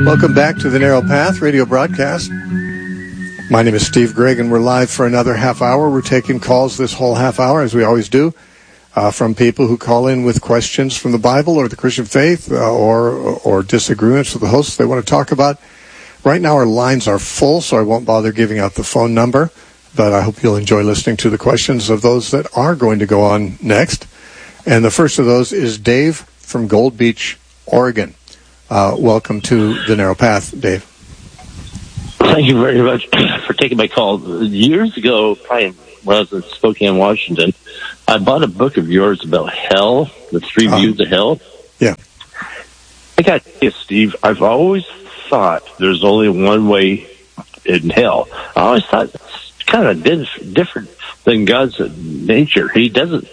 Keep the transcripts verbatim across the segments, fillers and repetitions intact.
Welcome back to the Narrow Path radio broadcast. My name is Steve Gregg, and we're live for another half hour. We're taking calls this whole half hour, as we always do, uh, from people who call in with questions from the Bible or the Christian faith, uh, or or disagreements with the hosts they want to talk about. Right now our lines are full, so I won't bother giving out the phone number, but I hope you'll enjoy listening to the questions of those that are going to go on next. And the first of those is Dave from Gold Beach, Oregon. Uh, welcome to the Narrow Path, Dave. Thank you very much for taking my call. Years ago, probably when I was in Spokane, Washington, I bought a book of yours about hell, the three uh, views of hell. Yeah. I got this, Steve. I've always thought there's only one way in hell. I always thought it's kind of diff- different than God's nature. He doesn't.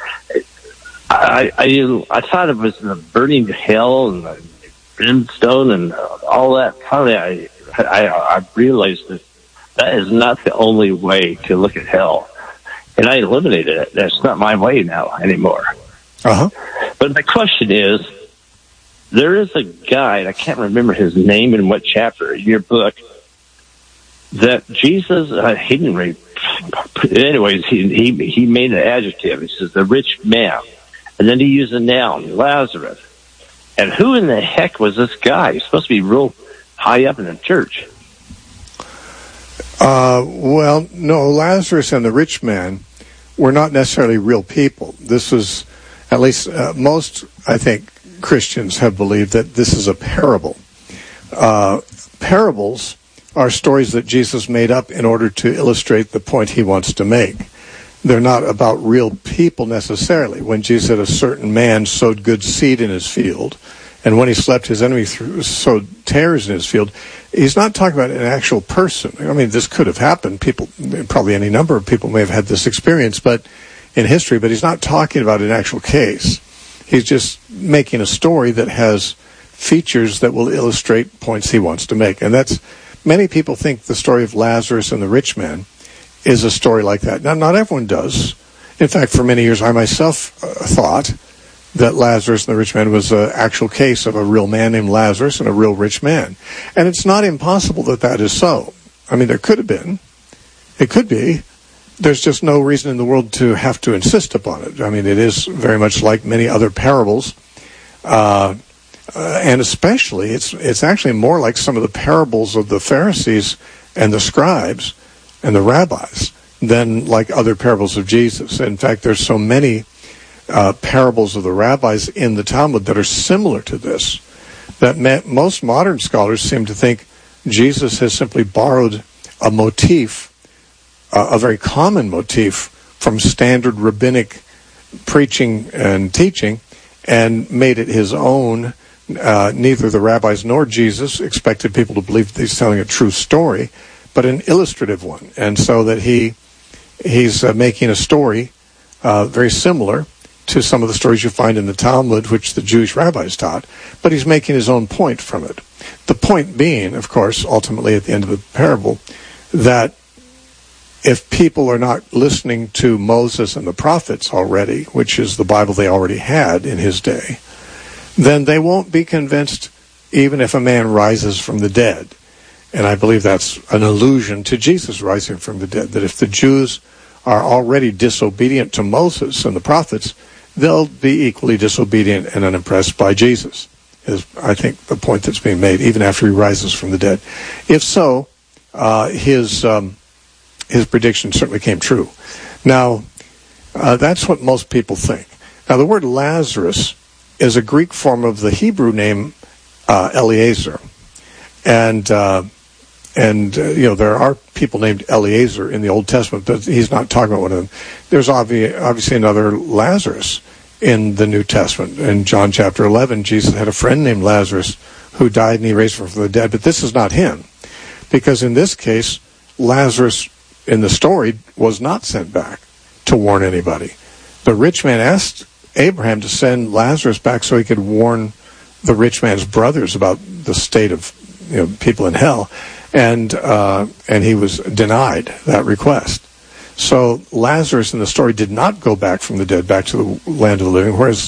I I, I thought it was the burning hell and the brimstone and all that. Finally, I, I I realized that that is not the only way to look at hell, and I eliminated it. That's not my way now anymore. Uh huh. But my question is, there is a guy, I can't remember his name in what chapter in your book, that Jesus, uh, he didn't read, anyways, he, he, he made an adjective. He says, the rich man. And then he used a noun, Lazarus. And who in the heck was this guy? He's supposed to be real high up in the church. Uh, well, no, Lazarus and the rich man were not necessarily real people. This was, at least uh, most, I think, Christians have believed that this is a parable. Uh, parables are stories that Jesus made up in order to illustrate the point he wants to make. They're not about real people necessarily. When Jesus said a certain man sowed good seed in his field, and when he slept, his enemy threw, sowed tares in his field, he's not talking about an actual person. I mean, this could have happened. People, probably any number of people may have had this experience, but in history, but he's not talking about an actual case. He's just making a story that has features that will illustrate points he wants to make. And that's, many people think the story of Lazarus and the rich man is a story like that. Now, not everyone does. In fact, for many years, I myself uh, thought that Lazarus and the rich man was an actual case of a real man named Lazarus and a real rich man. And it's not impossible that that is so. I mean, there could have been. It could be. There's just no reason in the world to have to insist upon it. I mean, it is very much like many other parables. Uh, uh, and especially, it's it's actually more like some of the parables of the Pharisees and the scribes and the rabbis than like other parables of Jesus. In fact, there's so many uh, parables of the rabbis in the Talmud that are similar to this, that ma- most modern scholars seem to think Jesus has simply borrowed a motif, uh, a very common motif from standard rabbinic preaching and teaching, and made it his own. Uh, neither the rabbis nor Jesus expected people to believe that he's telling a true story, but an illustrative one. And so that he he's uh, making a story uh, very similar to some of the stories you find in the Talmud, which the Jewish rabbis taught, but he's making his own point from it. The point being, of course, ultimately at the end of the parable, that if people are not listening to Moses and the prophets already, which is the Bible they already had in his day, then they won't be convinced even if a man rises from the dead. And I believe that's an allusion to Jesus rising from the dead, that if the Jews are already disobedient to Moses and the prophets, they'll be equally disobedient and unimpressed by Jesus, is, I think, the point that's being made, even after he rises from the dead. If so, uh, his um, his prediction certainly came true. Now, uh, that's what most people think. Now, the word Lazarus is a Greek form of the Hebrew name uh, Eliezer. And... Uh, And, uh, you know, there are people named Eliezer in the Old Testament, but he's not talking about one of them. There's obvi- obviously another Lazarus in the New Testament. In John chapter eleven, Jesus had a friend named Lazarus who died and he raised him from the dead. But this is not him, because in this case, Lazarus in the story was not sent back to warn anybody. The rich man asked Abraham to send Lazarus back so he could warn the rich man's brothers about the state of, you know, people in hell. And uh, and he was denied that request. So Lazarus in the story did not go back from the dead, back to the land of the living, whereas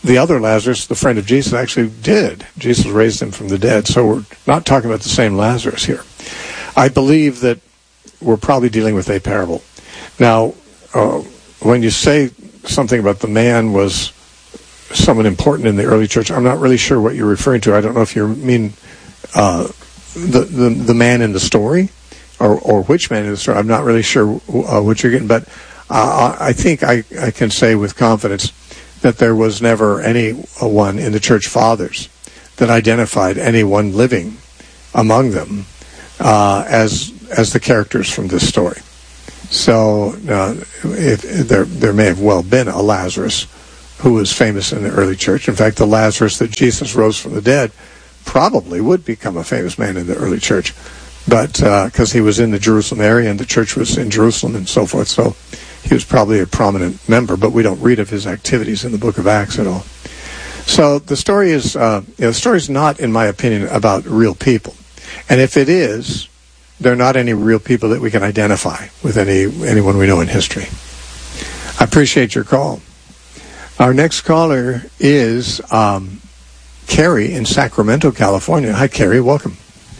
the other Lazarus, the friend of Jesus, actually did. Jesus raised him from the dead. So we're not talking about the same Lazarus here. I believe that we're probably dealing with a parable. Now, uh, when you say something about the man was someone important in the early church, I'm not really sure what you're referring to. I don't know if you mean uh, the, the the man in the story, or or which man in the story. I'm not really sure uh, what you're getting, but uh, I think I, I can say with confidence that there was never anyone in the church fathers that identified anyone living among them uh, as as the characters from this story. So uh, if, there there may have well been a Lazarus who was famous in the early church. In fact, the Lazarus that Jesus rose from the dead probably would become a famous man in the early church, but because uh, he was in the Jerusalem area and the church was in Jerusalem and so forth, so he was probably a prominent member, but we don't read of his activities in the book of Acts at all. So the story is, uh, you know, the story is not, in my opinion, about real people. And if it is, there are not any real people that we can identify with any anyone we know in history. I appreciate your call. Our next caller is um, Carrie in Sacramento, California. Hi, Carrie. Welcome.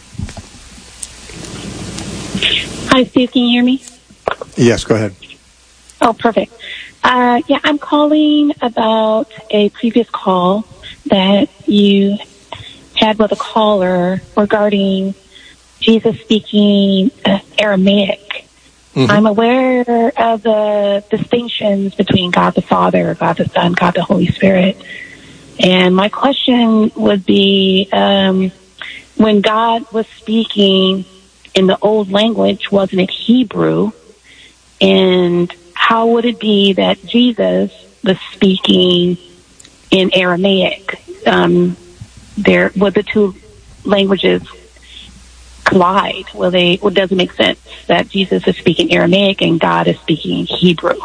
Hi, Steve. Can you hear me? Yes, go ahead. Oh, perfect. Uh, yeah, I'm calling about a previous call that you had with a caller regarding Jesus speaking uh, Aramaic. Mm-hmm. I'm aware of the distinctions between God the Father, God the Son, God the Holy Spirit. And my question would be, um, when God was speaking in the old language, wasn't it Hebrew? And how would it be that Jesus was speaking in Aramaic? Um, there, would the two languages collide? Will they? Well, does it make sense that Jesus is speaking Aramaic and God is speaking Hebrew?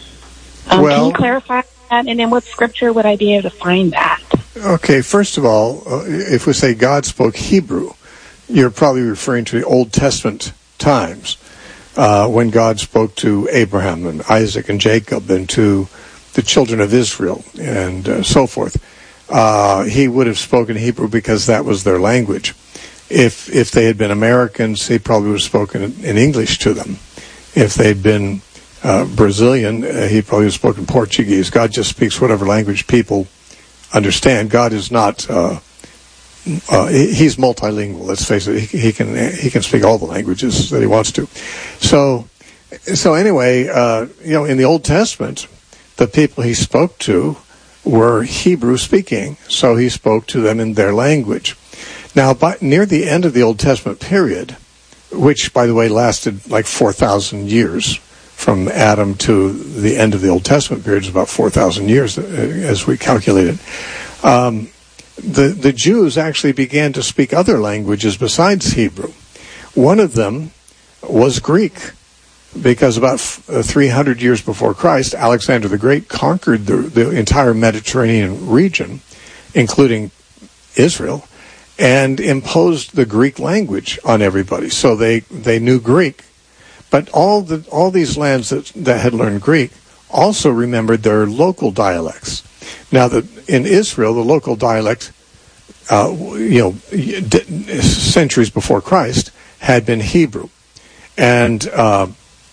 Um, well, can you clarify that? And then what scripture would I be able to find that? Okay, first of all, uh, if we say God spoke Hebrew, you're probably referring to the Old Testament times uh, when God spoke to Abraham and Isaac and Jacob and to the children of Israel and uh, so forth. Uh, he would have spoken Hebrew because that was their language. If if they had been Americans, he probably would have spoken in English to them. If they'd been uh, Brazilian, uh, he probably would have spoken Portuguese. God just speaks whatever language people understand. God is not, uh, uh, he's multilingual, let's face it. He, he can he can speak all the languages that he wants to. So, so anyway, uh, you know, in the Old Testament, the people he spoke to were Hebrew speaking, so he spoke to them in their language. Now, by, near the end of the Old Testament period, which, by the way, lasted like four thousand years, from Adam to the end of the Old Testament period is about four thousand years, as we calculated, um, the, the Jews actually began to speak other languages besides Hebrew. One of them was Greek, because about three hundred years before Christ, Alexander the Great conquered the, the entire Mediterranean region, including Israel, and imposed the Greek language on everybody. So they, they knew Greek. But all the all these lands that, that had learned Greek also remembered their local dialects. Now, the, in Israel, the local dialect, uh, you know, d- centuries before Christ, had been Hebrew. And uh,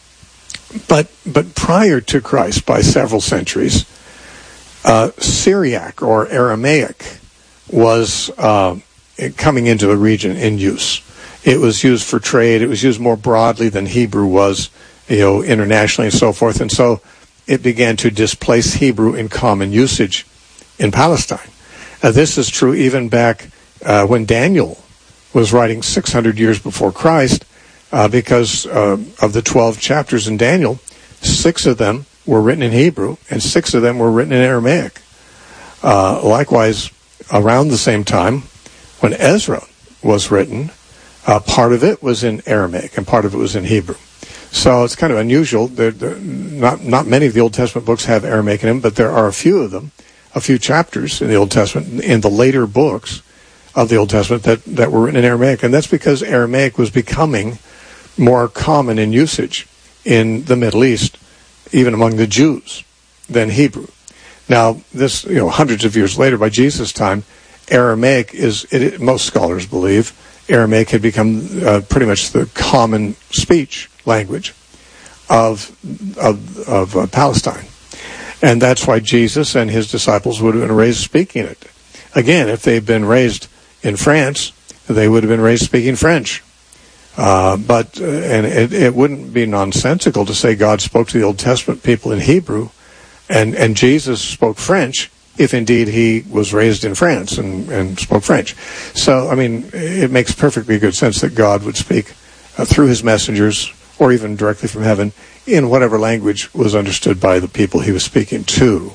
but but prior to Christ, by several centuries, uh, Syriac or Aramaic was uh, coming into the region in use. It was used for trade. It was used more broadly than Hebrew was, you know, internationally and so forth. And so it began to displace Hebrew in common usage in Palestine. Uh, this is true even back uh, when Daniel was writing six hundred years before Christ, uh, because uh, of the twelve chapters in Daniel, six of them were written in Hebrew and six of them were written in Aramaic. Uh, likewise, around the same time, when Ezra was written, uh, part of it was in Aramaic and part of it was in Hebrew. So it's kind of unusual. They're, they're not not many of the Old Testament books have Aramaic in them, but there are a few of them, a few chapters in the Old Testament, in the later books of the Old Testament that, that were written in Aramaic. And that's because Aramaic was becoming more common in usage in the Middle East, even among the Jews, than Hebrew. Now, this, you know, hundreds of years later, by Jesus' time, Aramaic is, it, most scholars believe, Aramaic had become uh, pretty much the common speech language of of, of uh, Palestine. And that's why Jesus and his disciples would have been raised speaking it. Again, if they'd been raised in France, they would have been raised speaking French. Uh, but, uh, and it, it wouldn't be nonsensical to say God spoke to the Old Testament people in Hebrew, and, and Jesus spoke French, if indeed he was raised in France and, and spoke French. So, I mean, it makes perfectly good sense that God would speak uh, through his messengers, or even directly from heaven, in whatever language was understood by the people he was speaking to.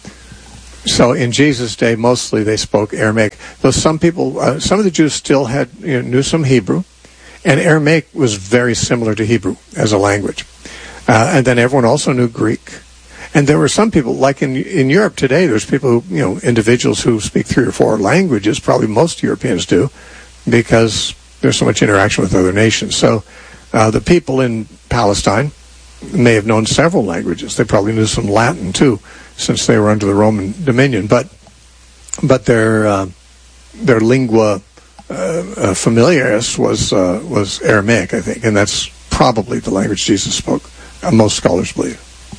So in Jesus' day, mostly they spoke Aramaic. Though some people, uh, some of the Jews still had, you know, knew some Hebrew, and Aramaic was very similar to Hebrew as a language. Uh, and then everyone also knew Greek. And there were some people, like in in Europe today, there's people who, you know, individuals who speak three or four languages, probably most Europeans do, because there's so much interaction with other nations. So uh, the people in Palestine may have known several languages. They probably knew some Latin too, since they were under the Roman dominion. But but their uh, their lingua uh, uh, familiaris was uh, was Aramaic, I think, and that's probably the language Jesus spoke. Uh, most scholars believe.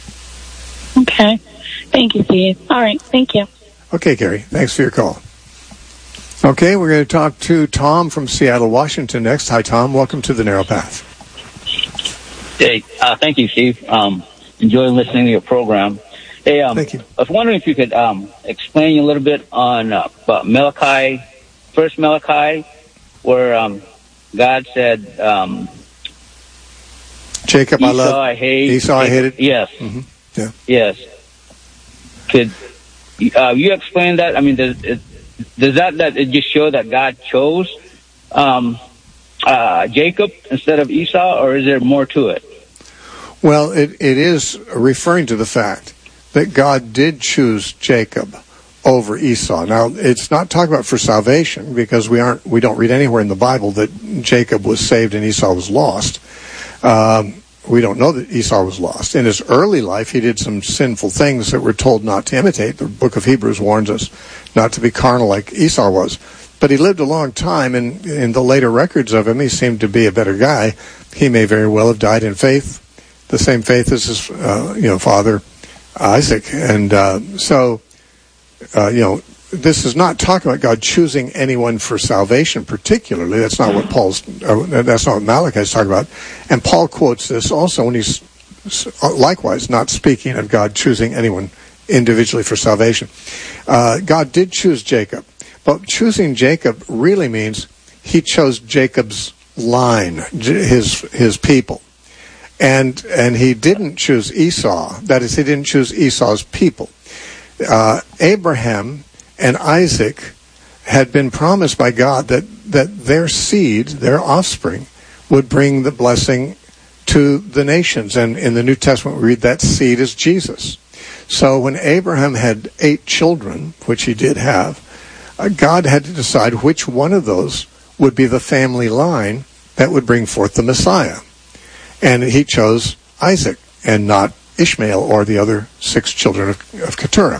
Okay. Thank you, Steve. All right. Thank you. Okay, Gary. Thanks for your call. Okay, we're going to talk to Tom from Seattle, Washington next. Hi, Tom. Welcome to The Narrow Path. Hey, uh, thank you, Steve. Um, enjoying listening to your program. Hey, um, thank you. I was wondering if you could um, explain a little bit on uh, about Malachi, first Malachi, where um, God said, um, Jacob, Esau, I love. I hate. Esau, I hated. Yes. Mm-hmm. Yeah. Yes. Could uh, you explain that? I mean, does, it, does that, that it just show that God chose um, uh, Jacob instead of Esau, or is there more to it? Well, it, it is referring to the fact that God did choose Jacob over Esau. Now, it's not talking about for salvation, because we aren't we don't read anywhere in the Bible that Jacob was saved and Esau was lost. Um, we don't know that Esau was lost. In his early life, he did some sinful things that we're told not to imitate. The book of Hebrews warns us not to be carnal like Esau was. But he lived a long time, and in the later records of him, he seemed to be a better guy. He may very well have died in faith, the same faith as his uh, you know, father, Isaac. And uh, so, uh, you know, this is not talking about God choosing anyone for salvation particularly. That's not what Paul's, uh, that's not what Malachi is talking about. And Paul quotes this also when he's likewise not speaking of God choosing anyone individually for salvation. Uh, God did choose Jacob, but choosing Jacob really means he chose Jacob's line, his his people. And and he didn't choose Esau. That is, he didn't choose Esau's people. Uh, Abraham and Isaac had been promised by God that, that their seed, their offspring, would bring the blessing to the nations. And in the New Testament, we read that seed is Jesus. So when Abraham had eight children, which he did have, uh, God had to decide which one of those would be the family line that would bring forth the Messiah. And he chose Isaac and not Ishmael or the other six children of, of Keturah.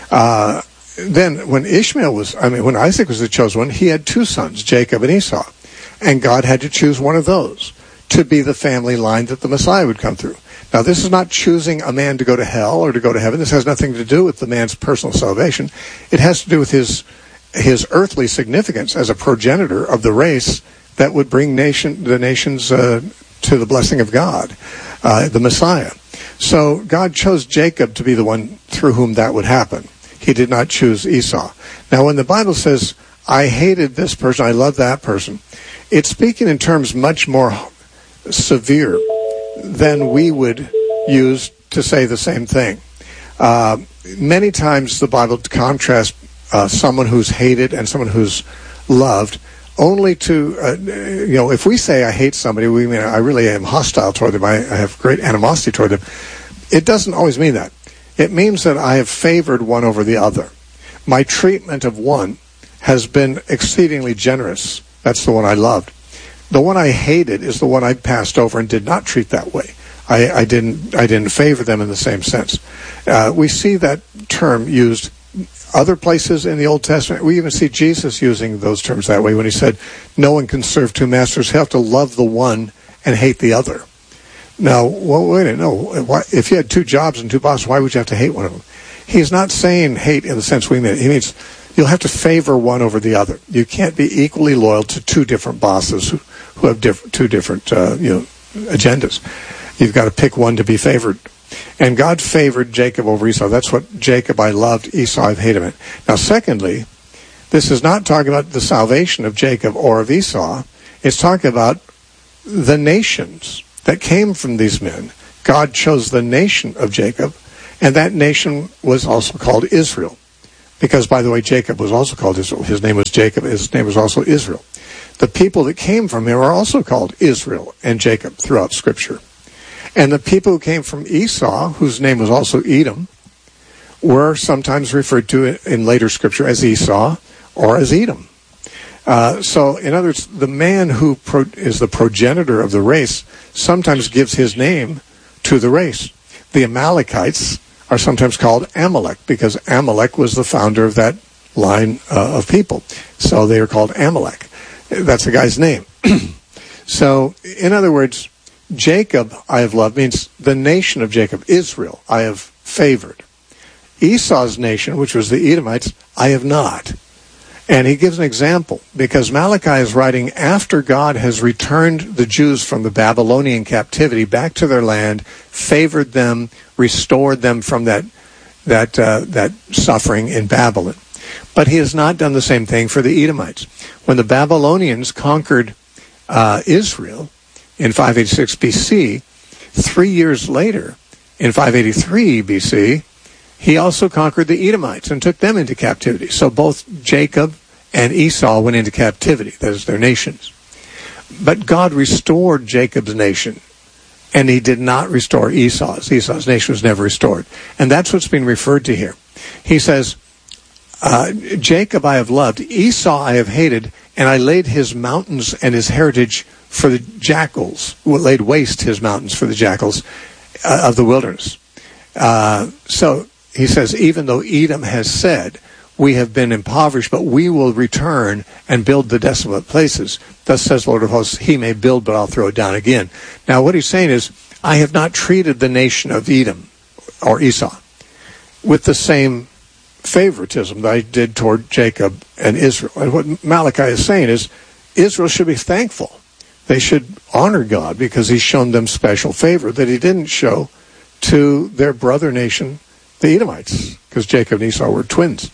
Uh, then when Ishmael was, I mean, when Isaac was the chosen one, he had two sons, Jacob and Esau. And God had to choose one of those to be the family line that the Messiah would come through. Now, this is not choosing a man to go to hell or to go to heaven. This has nothing to do with the man's personal salvation. It has to do with his his earthly significance as a progenitor of the race that would bring nation the nations uh, to the blessing of God, uh, the Messiah. So God chose Jacob to be the one through whom that would happen. He did not choose Esau. Now, when the Bible says, I hated this person, I love that person, it's speaking in terms much more severe than we would use to say the same thing. Uh, many times the Bible contrasts uh, someone who's hated and someone who's loved only to, uh, you know, if we say I hate somebody, we mean I really am hostile toward them, I, I have great animosity toward them. It doesn't always mean that. It means that I have favored one over the other. My treatment of one has been exceedingly generous. That's the one I loved. The one I hated is the one I passed over and did not treat that way. I, I didn't I didn't favor them in the same sense. Uh, we see that term used other places in the Old Testament. We even see Jesus using those terms that way when he said, no one can serve two masters. You have to love the one and hate the other. Now, well, wait a minute. No, why, if you had two jobs and two bosses, why would you have to hate one of them? He's not saying hate in the sense we mean. He means you'll have to favor one over the other. You can't be equally loyal to two different bosses who, who have diff- two different uh, you know, agendas. You've got to pick one to be favored. And God favored Jacob over Esau. That's what Jacob I loved, Esau I've hated him. Now, secondly, this is not talking about the salvation of Jacob or of Esau. It's talking about the nations that came from these men. God chose the nation of Jacob, and that nation was also called Israel. Because, by the way, Jacob was also called Israel. His name was Jacob. His name was also Israel. The people that came from him are also called Israel and Jacob throughout Scripture. And the people who came from Esau, whose name was also Edom, were sometimes referred to in later Scripture as Esau or as Edom. Uh, so, in other words, the man who pro- is the progenitor of the race sometimes gives his name to the race. The Amalekites are sometimes called Amalek because Amalek was the founder of that line uh, of people. So they are called Amalek. That's the guy's name. So, in other words, Jacob I have loved means the nation of Jacob, Israel, I have favored. Esau's nation, which was the Edomites, I have not. And he gives an example, because Malachi is writing after God has returned the Jews from the Babylonian captivity back to their land, favored them, restored them from that that uh, that suffering in Babylon. But he has not done the same thing for the Edomites. When the Babylonians conquered uh, Israel in five eighty-six B C, three years later, in five eighty-three B C, he also conquered the Edomites and took them into captivity. So both Jacob and Esau went into captivity. That is, their nations. But God restored Jacob's nation, and he did not restore Esau's. Esau's nation was never restored. And that's what's being referred to here. He says, uh, Jacob I have loved, Esau I have hated, and I laid his mountains and his heritage for the jackals, laid waste his mountains for the jackals uh, of the wilderness. Uh, so he says, even though Edom has said, we have been impoverished, but we will return and build the desolate places. Thus says the Lord of hosts, he may build, but I'll throw it down again. Now what he's saying is, I have not treated the nation of Edom or Esau with the same favoritism that I did toward Jacob and Israel. And what Malachi is saying is, Israel should be thankful. They should honor God because he's shown them special favor that he didn't show to their brother nation, the Edomites, because Jacob and Esau were twins.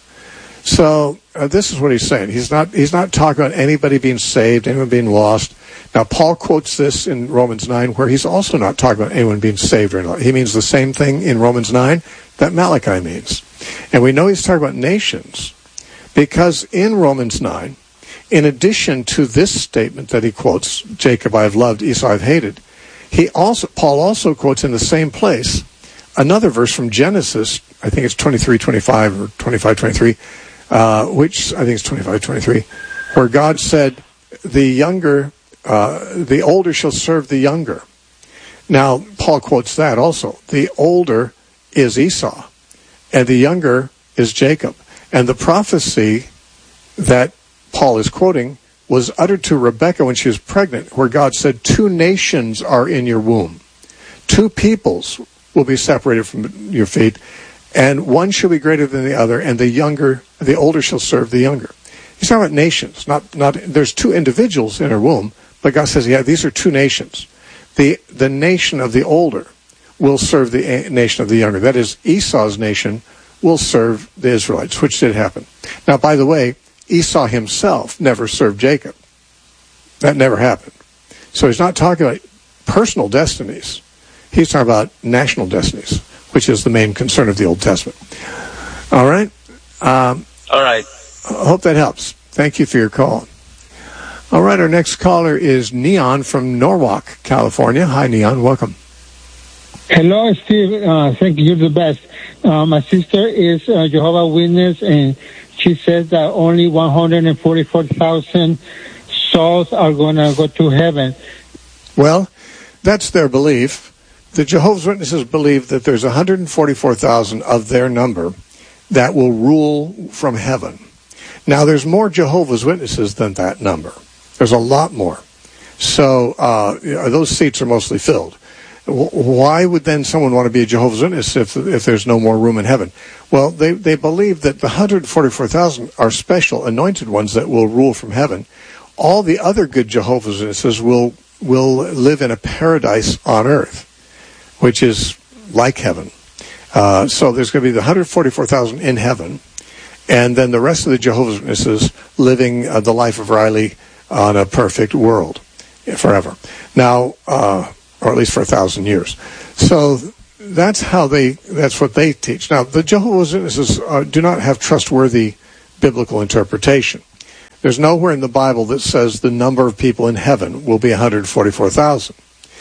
So uh, this is what he's saying. He's not he's not talking about anybody being saved, anyone being lost. Now, Paul quotes this in Romans nine, where he's also not talking about anyone being saved or not. He means the same thing in Romans nine that Malachi means. And we know he's talking about nations because in Romans nine, in addition to this statement that he quotes, Jacob I have loved, Esau I have hated, he also Paul also quotes in the same place another verse from Genesis, I think it's twenty-three twenty-five or twenty-five twenty-three, uh, which I think it's twenty-five twenty-three, where God said, the younger, uh, the older shall serve the younger. Now, Paul quotes that also. The older is Esau, and the younger is Jacob. And the prophecy that Paul is quoting was uttered to Rebekah when she was pregnant, where God said, two nations are in your womb. Two peoples will be separated from your feet, and one shall be greater than the other, and the younger, the older shall serve the younger. He's talking about nations, not, not, there's two individuals in her womb, but God says, yeah, these are two nations. The, the nation of the older will serve the nation of the younger. That is, Esau's nation will serve the Israelites, which did happen. Now, by the way, Esau himself never served Jacob. That never happened. So he's not talking about personal destinies. He's talking about national destinies, which is the main concern of the Old Testament. All right? Um, All right. I hope that helps. Thank you for your call. All right, our next caller is Neon from Norwalk, California. Hi, Neon. Welcome. Hello, Steve. Uh, thank you. You're the best. Uh, my sister is a Jehovah's Witness, and she says that only one hundred forty-four thousand souls are going to go to heaven. Well, that's their belief. the Jehovah's Witnesses believe that there's one hundred forty-four thousand of their number that will rule from heaven. Now, there's more Jehovah's Witnesses than that number. There's a lot more. So uh, those seats are mostly filled. Why would then someone want to be a Jehovah's Witness if if there's no more room in heaven? Well, they, they believe that the one hundred forty-four thousand are special anointed ones that will rule from heaven. All the other good Jehovah's Witnesses will will live in a paradise on earth, which is like heaven. Uh, so there's going to be the one hundred forty-four thousand in heaven, and then the rest of the Jehovah's Witnesses living uh, the life of Riley on a perfect world forever. Now, uh, or at least for a thousand years. So that's how they, that's what they teach. Now, the Jehovah's Witnesses uh, do not have trustworthy biblical interpretation. There's nowhere in the Bible that says the number of people in heaven will be one hundred forty-four thousand.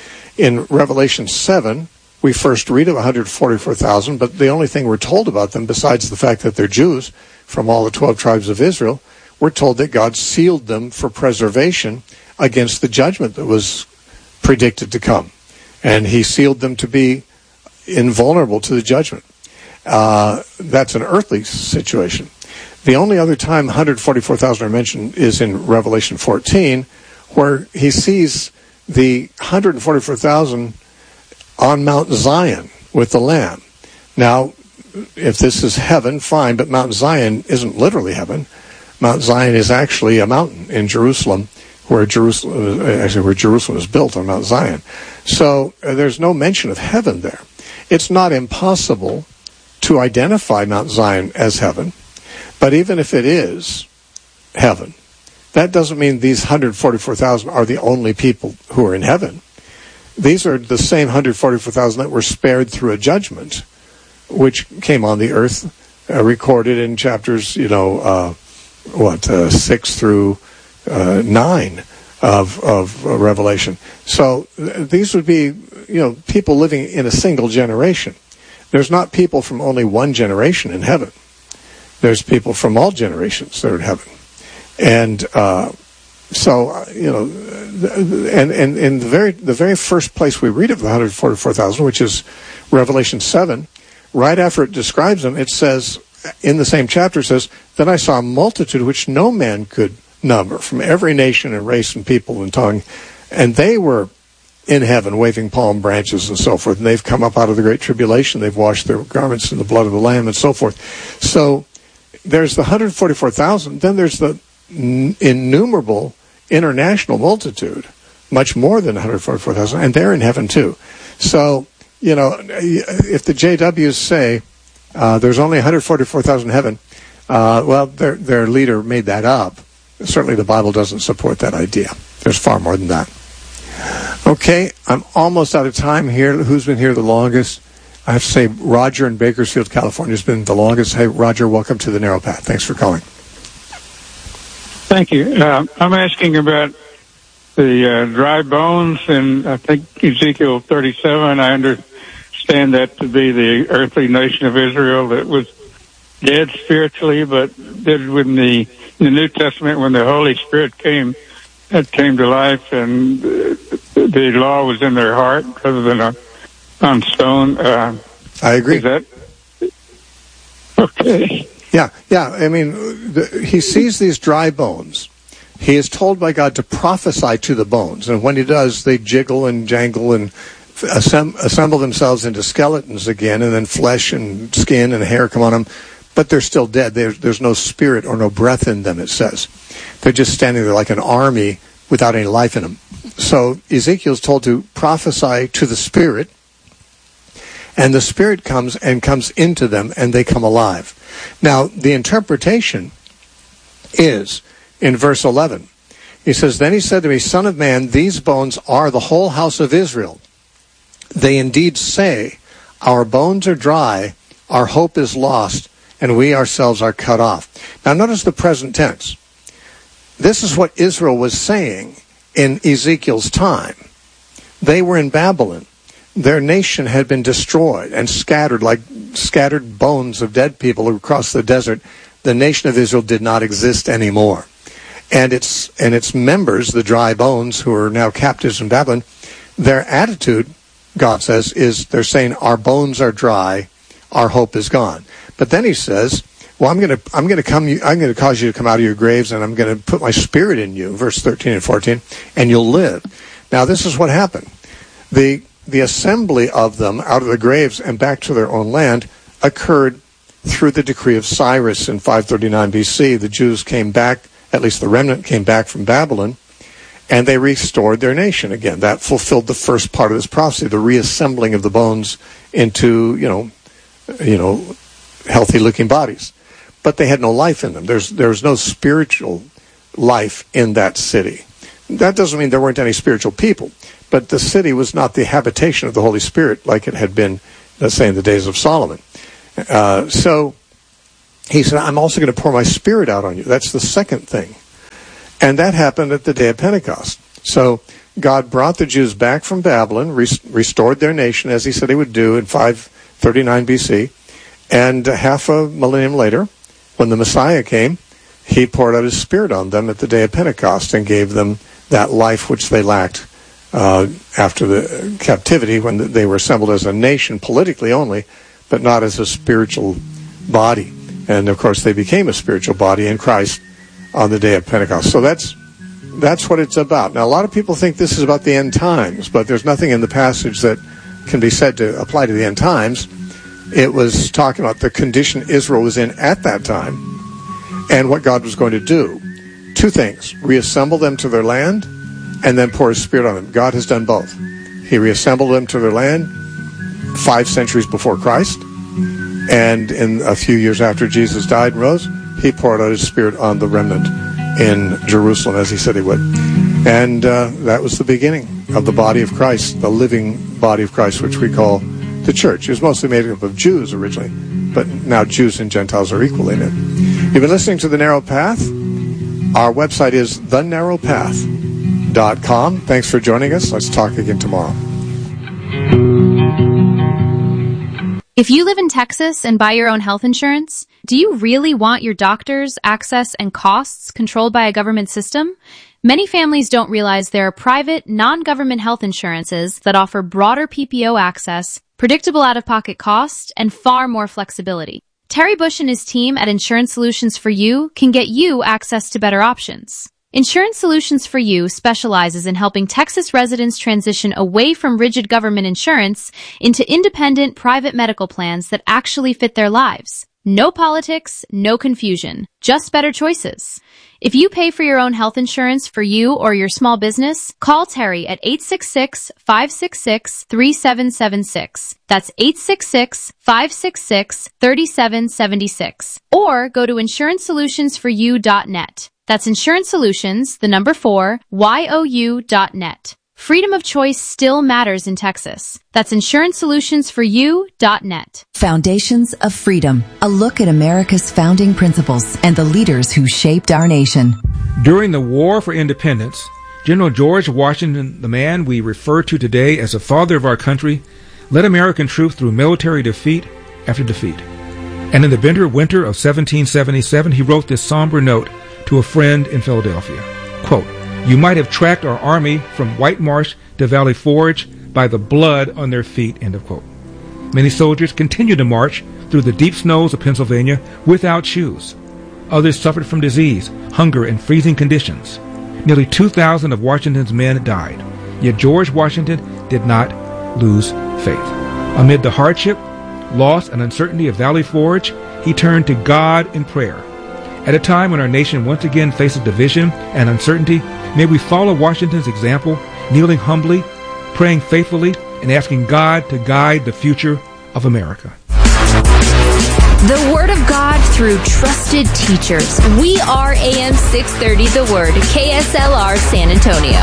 In Revelation seven, we first read of one hundred forty-four thousand, but the only thing we're told about them, besides the fact that they're Jews from all the twelve tribes of Israel, we're told that God sealed them for preservation against the judgment that was predicted to come. And he sealed them to be invulnerable to the judgment. Uh, that's an earthly situation. The only other time one hundred forty-four thousand are mentioned is in Revelation fourteen, where he sees the one hundred forty-four thousand on Mount Zion with the Lamb. Now, if this is heaven, fine, but Mount Zion isn't literally heaven. Mount Zion is actually a mountain in Jerusalem, where Jerusalem, actually where Jerusalem is built on Mount Zion. So uh, there's no mention of heaven there. It's not impossible to identify Mount Zion as heaven, but even if it is heaven, that doesn't mean these one hundred forty-four thousand are the only people who are in heaven. These are the same one hundred forty-four thousand that were spared through a judgment, which came on the earth, uh, recorded in chapters, you know, uh, what, uh, six through uh, nine of of uh, Revelation. So th- these would be, you know, people living in a single generation. There's not people from only one generation in heaven. There's people from all generations that are in heaven. And uh, so, you know, and, and, and the very the very first place we read of the one hundred forty-four thousand, which is Revelation seven, right after it describes them, it says, in the same chapter, it says, "Then I saw a multitude which no man could number, from every nation and race and people and tongue, and they were in heaven waving palm branches and so forth, and they've come up out of the great tribulation, they've washed their garments in the blood of the Lamb and so forth." So there's the one hundred forty-four thousand, then there's the n- innumerable international multitude, much more than one hundred forty-four thousand, and they're in heaven too. So, you know, if the J Ws say uh, there's only one hundred forty-four thousand in heaven, uh, well, their their leader made that up. Certainly the Bible doesn't support that idea. There's far more than that. Okay, I'm almost out of time here. Who's been here the longest? I have to say Roger in Bakersfield, California has been the longest. Hey, Roger, welcome to the Narrow Path. Thanks for calling. Thank you. Uh, I'm asking about the uh, dry bones in, I think, Ezekiel thirty-seven. I understand that to be the earthly nation of Israel that was dead spiritually, but did when the, in the New Testament, when the Holy Spirit came, that came to life, and the law was in their heart rather than a, on stone. Uh, I agree. Is that okay? Yeah, yeah. I mean, the, he sees these dry bones. He is told by God to prophesy to the bones, and when he does, they jiggle and jangle and assemb- assemble themselves into skeletons again, and then flesh and skin and hair come on them. But they're still dead. There's, there's no spirit or no breath in them, it says. They're just standing there like an army without any life in them. So Ezekiel's told to prophesy to the spirit, and the spirit comes and comes into them, and they come alive. Now, the interpretation is in verse eleven. He says, "Then he said to me, Son of man, these bones are the whole house of Israel. They indeed say, our bones are dry, our hope is lost, and we ourselves are cut off." Now notice the present tense. This is what Israel was saying in Ezekiel's time. They were in Babylon. Their nation had been destroyed and scattered like scattered bones of dead people across the desert. The nation of Israel did not exist anymore. And its and its members, the dry bones who are now captives in Babylon, their attitude God says, is they're saying our bones are dry, our hope is gone. But then he says, well, I'm going to I'm going to come I'm going to cause you to come out of your graves, and I'm going to put my spirit in you, verse thirteen and fourteen, and you'll live. Now, this is what happened. The the assembly of them out of the graves and back to their own land occurred through the decree of Cyrus in five thirty-nine B C. The Jews came back, at least the remnant came back from Babylon, and they restored their nation again. That fulfilled the first part of this prophecy, the reassembling of the bones into, you know, you know, healthy-looking bodies. But they had no life in them. There's there was no spiritual life in that city. That doesn't mean there weren't any spiritual people, but the city was not the habitation of the Holy Spirit like it had been, let's say, in the days of Solomon. Uh, so he said, I'm also going to pour my spirit out on you. That's the second thing. And that happened at the day of Pentecost. So God brought the Jews back from Babylon, res- restored their nation, as he said he would do in five thirty-nine B C, and uh, half a millennium later, when the Messiah came, he poured out his spirit on them at the day of Pentecost and gave them that life which they lacked uh, after the captivity, when they were assembled as a nation politically only, but not as a spiritual body. And, of course, they became a spiritual body in Christ on the day of Pentecost. So that's that's what it's about. Now, a lot of people think this is about the end times, but there's nothing in the passage that can be said to apply to the end times. It was talking about the condition Israel was in at that time and what God was going to do. Two things: reassemble them to their land and then pour his spirit on them. God has done both. He reassembled them to their land five centuries before Christ, and in a few years after Jesus died and rose, he poured out his spirit on the remnant in Jerusalem, as he said he would. And uh, that was the beginning of the body of Christ, the living body of Christ, which we call the church. It was mostly made up of Jews originally, but now Jews and Gentiles are equal in it. You've been listening to The Narrow Path. Our website is the narrow path dot com. Thanks for joining us. Let's talk again tomorrow. If you live in Texas and buy your own health insurance, do you really want your doctors, access, and costs controlled by a government system? Many families don't realize there are private, non-government health insurances that offer broader P P O access, predictable out-of-pocket costs, and far more flexibility. Terry Bush and his team at Insurance Solutions for You can get you access to better options. Insurance Solutions for You specializes in helping Texas residents transition away from rigid government insurance into independent private medical plans that actually fit their lives. No politics, no confusion, just better choices. If you pay for your own health insurance for you or your small business, call Terry at eight six six, five six six, three seven seven six. That's eight six six, five six six, three seven seven six. Or go to insurance solutions for you dot net. That's Insurance Solutions, the number four, Y O U dot net. Freedom of choice still matters in Texas. That's insurance solutions for you dot net. Foundations of Freedom, a look at America's founding principles and the leaders who shaped our nation. During the War for Independence, General George Washington, the man we refer to today as the father of our country, led American troops through military defeat after defeat. And in the bitter winter of seventeen seventy-seven, he wrote this somber note to a friend in Philadelphia. Quote, "You might have tracked our army from White Marsh to Valley Forge by the blood on their feet," end of quote. Many soldiers continued to march through the deep snows of Pennsylvania without shoes. Others suffered from disease, hunger, and freezing conditions. Nearly two thousand of Washington's men died. Yet George Washington did not lose faith. Amid the hardship, loss, and uncertainty of Valley Forge, he turned to God in prayer. At a time when our nation once again faces division and uncertainty, may we follow Washington's example, kneeling humbly, praying faithfully, and asking God to guide the future of America. The Word of God through trusted teachers. We are A M six thirty The Word, K S L R San Antonio.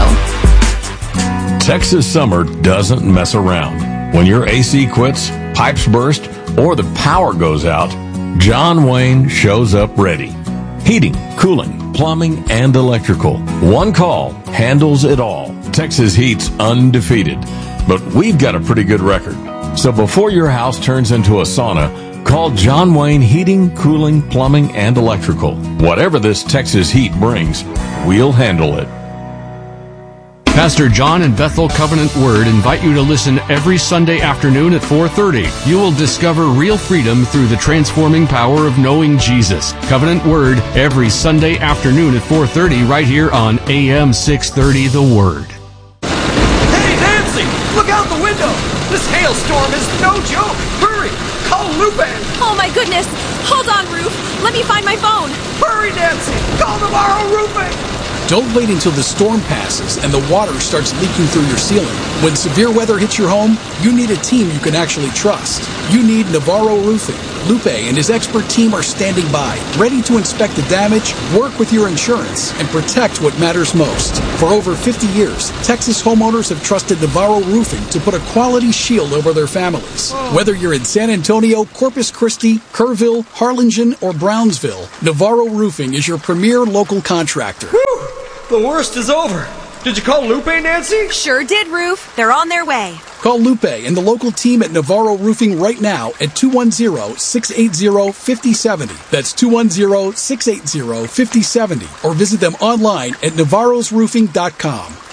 Texas summer doesn't mess around. When your A C quits, pipes burst, or the power goes out, John Wayne shows up ready. Heating, cooling, plumbing, and electrical. One call handles it all. Texas Heat's undefeated, but we've got a pretty good record. So before your house turns into a sauna, call John Wayne Heating, Cooling, Plumbing, and Electrical. Whatever this Texas heat brings, we'll handle it. Pastor John and Bethel Covenant Word invite you to listen every Sunday afternoon at four thirty. You will discover real freedom through the transforming power of knowing Jesus. Covenant Word every Sunday afternoon at four thirty right here on A M six thirty The Word. Hey, Nancy! Look out the window! This hailstorm is no joke! Hurry! Call Lupe! Oh my goodness! Hold on, Roof! Let me find my phone! Hurry, Nancy! Call Navarro Roofing! Don't wait until the storm passes and the water starts leaking through your ceiling. When severe weather hits your home, you need a team you can actually trust. You need Navarro Roofing. Lupe and his expert team are standing by, ready to inspect the damage, work with your insurance, and protect what matters most. For over fifty years, Texas homeowners have trusted Navarro Roofing to put a quality shield over their families. Whoa. Whether you're in San Antonio, Corpus Christi, Kerrville, Harlingen, or Brownsville, Navarro Roofing is your premier local contractor. Whew! The worst is over. Did you call Lupe, Nancy? Sure did, Roof. They're on their way. Call Lupe and the local team at Navarro Roofing right now at two one zero, six eight zero, five zero seven zero. That's two one zero, six eight zero, five zero seven zero. Or visit them online at navarros roofing dot com.